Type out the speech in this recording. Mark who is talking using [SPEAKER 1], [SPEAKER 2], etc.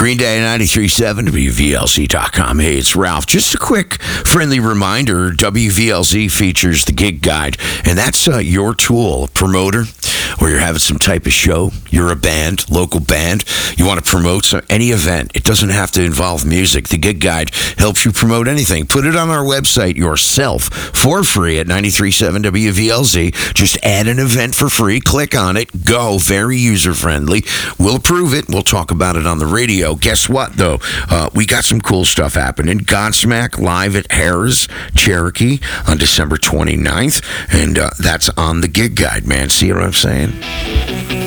[SPEAKER 1] Green Day 93.7, WVLZ.com. Hey, it's Ralph. Just a quick friendly reminder, WVLZ features the Gig Guide, and that's your tool, promoter, or you're having some type of show, you're a band, local band, you want to promote any event. It doesn't have to involve music. The Gig Guide helps you promote anything. Put it on our website yourself for free at 93.7 WVLZ. Just add an event for free, click on it, go. Very user-friendly. We'll approve it. We'll talk about it on the radio. Guess what, though? We got some cool stuff happening. Godsmack live at Harrah's, Cherokee on December 29th, and that's on the Gig Guide, man. See what I'm saying?